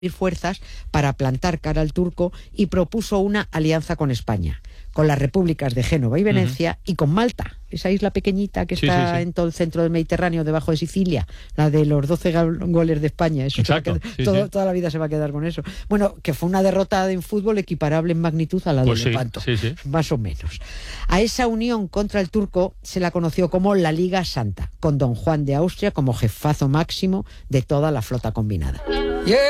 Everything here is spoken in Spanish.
fuerzas para plantar cara al turco y propuso una alianza con España, con las repúblicas de Génova y Venecia y con Malta, esa isla pequeñita que está en todo el centro del Mediterráneo, debajo de Sicilia, la de los 12 goles de España. Eso exacto, toda la vida se va a quedar con eso. Bueno, que fue una derrota en fútbol equiparable en magnitud a la de Lepanto, más o menos. A esa unión contra el turco se la conoció como la Liga Santa, con don Juan de Austria como jefazo máximo de toda la flota combinada.